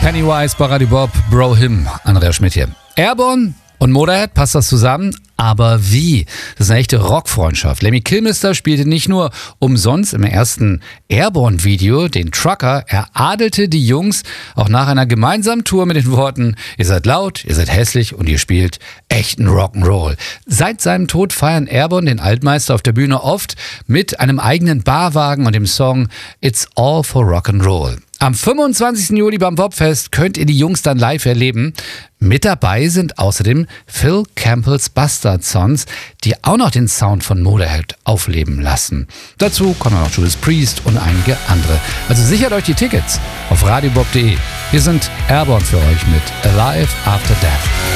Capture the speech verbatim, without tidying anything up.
Pennywise, Baradi Bob, Bro Him, Andreas Schmidt hier. Airborne und Motorhead, passt das zusammen? Aber wie? Das ist eine echte Rockfreundschaft. Lemmy Kilmister spielte nicht nur umsonst im ersten Airborne-Video den Trucker, er adelte die Jungs auch nach einer gemeinsamen Tour mit den Worten: Ihr seid laut, ihr seid hässlich und ihr spielt echten Rock'n'Roll. Seit seinem Tod feiern Airborne den Altmeister auf der Bühne oft mit einem eigenen Barwagen und dem Song It's All for Rock'n'Roll. Am fünfundzwanzigsten Juli beim Bobfest könnt ihr die Jungs dann live erleben. Mit dabei sind außerdem Phil Campbells Bastard Sons, die auch noch den Sound von Motorhead aufleben lassen. Dazu kommen noch Judas Priest und einige andere. Also sichert euch die Tickets auf radiobob punkt de. Hier sind Airborne für euch mit Alive After Death.